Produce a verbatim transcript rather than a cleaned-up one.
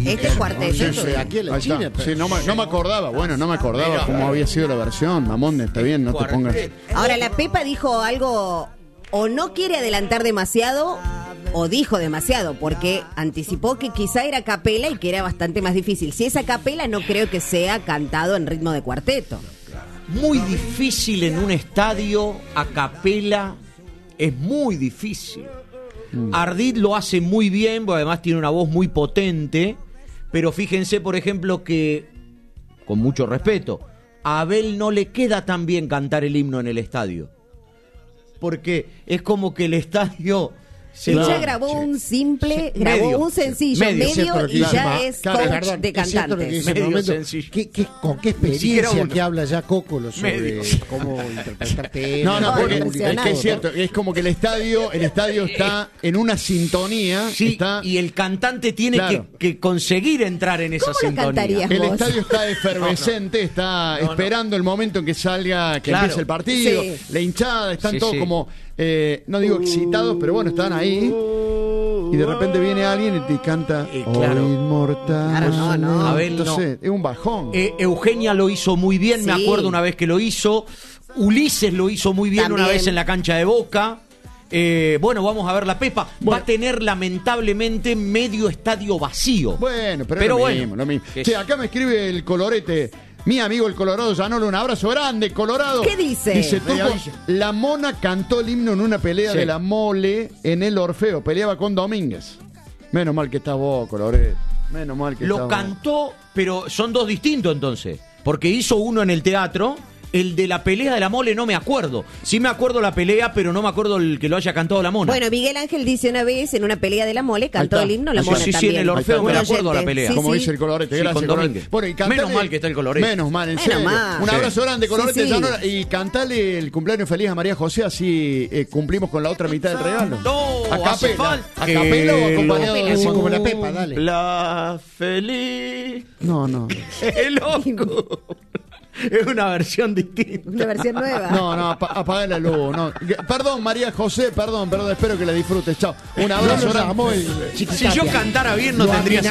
Este es cuarteto. Sí, sí, aquí en la Ahí está. China. Sí, no, me, no me acordaba, bueno, no me acordaba cómo había sido la versión. Mamón, está bien, no te pongas. Ahora, la Pepa dijo algo, o no quiere adelantar demasiado, o dijo demasiado, porque anticipó que quizá era a capela y que era bastante más difícil. Si es a capela, no creo que sea cantado en ritmo de cuarteto. Muy difícil en un estadio, a capela, es muy difícil. Mm. Ardit lo hace muy bien, porque además tiene una voz muy potente, pero fíjense, por ejemplo, que, con mucho respeto, a Abel no le queda tan bien cantar el himno en el estadio. Porque es como que el estadio... Ella no, grabó sí. un simple, sí, grabó medio, un sencillo, medio, medio y ya claro, es coach perdón, de cantantes. Es momento, ¿qué, qué, ¿Con qué experiencia que habla ya Cócolo sobre medio. cómo interpretar temas? No, no, porque es que es cierto, es como que el estadio, el estadio está en una sintonía. Sí, está, y el cantante tiene claro. que, que conseguir entrar en esa ¿Cómo sintonía. El vos? estadio está efervescente, no, no. está no, esperando no. el momento en que salga, que claro. empiece el partido, sí. la hinchada, están sí, todos sí. como... Eh, no digo excitados, pero bueno, están ahí. Y de repente viene alguien y te canta eh, claro. Oh, inmortal. Claro, no, no. Abel, Entonces, no. es un bajón. Eh, Eugenia lo hizo muy bien, sí. me acuerdo una vez que lo hizo. Ulises lo hizo muy bien También. una vez en la cancha de Boca. Eh, bueno, vamos a ver la Pepa. Bueno. Va a tener lamentablemente medio estadio vacío. Bueno, pero, pero es lo bueno, mismo, lo mismo. Che, acá me escribe el Colorete. Mi amigo el Colorado Zanolo, un abrazo grande, Colorado. ¿Qué dice? Dice, Turco, la Mona cantó el himno en una pelea sí. de la Mole en el Orfeo. Peleaba con Domínguez. Menos mal que estás vos, Colorado. Menos mal que Lo cantó, vos. Pero son dos distintos entonces. Porque hizo uno en el teatro. El de la pelea de la Mole no me acuerdo. Sí me acuerdo la pelea, pero no me acuerdo el que lo haya cantado la Mona. Bueno, Miguel Ángel dice una vez en una pelea de la Mole, cantó el himno la sí, Mona sí, también. Sí, en el Orfeo me acuerdo la pelea. Sí, Como sí. dice el Colorete, sí, gracias. Colorete. Bueno, y cantale, menos mal que está el Colorete. Menos mal, en menos serio. mal. Un abrazo sí. grande, Colorete. Sí, sí. Y cantale el cumpleaños feliz a María José, así eh, cumplimos con la otra mitad del regalo. No, a hace capela. falta. ¿A capela o acompañado de así como la Pepa, dale. La feliz. No, no. ¡Qué loco! Es una versión distinta. Una versión nueva. No, no, ap apaga la luz. No. Perdón, María José, perdón, perdón, espero que la disfrutes. Chao. Un abrazo. No, no, no, si yo cantara bien no tendría